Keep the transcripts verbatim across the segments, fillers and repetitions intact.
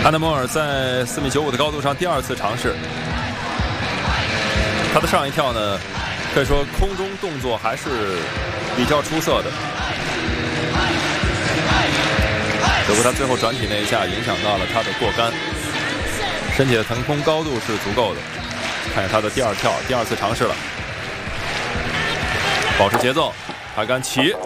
安德莫尔在四米九五的高度上第二次尝试，他的上一跳呢，可以说空中动作还是比较出色的。只不过他最后转体那一下影响到了他的过杆，身体的腾空高度是足够的。看着他的第二跳，第二次尝试了，保持节奏，抬杆起。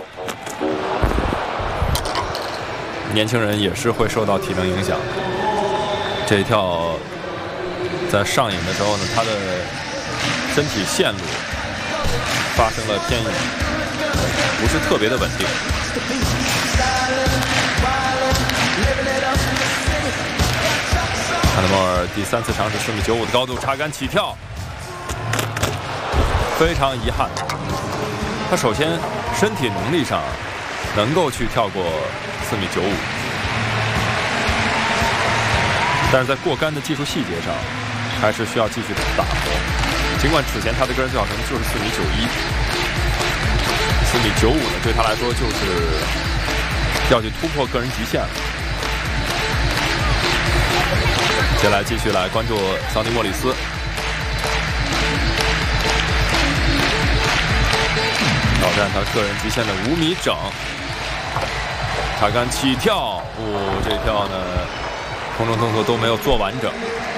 年轻人也是会受到体能影响。这一跳在上影的时候呢，他的身体线路发生了偏移，不是特别的稳定。安德莫尔第三次尝试四米九五的高度插杆起跳，非常遗憾，他首先身体能力上能够去跳过四米九五，但是在过杆的技术细节上还是需要继续打磨。尽管此前他的个人最好成绩就是四米九一，四米九五呢对他来说就是要去突破个人极限了。接下来继续来关注桑迪莫里斯，挑战他个人极限的五米整，插杆起跳，哦，这一跳呢空中动作都没有做完整。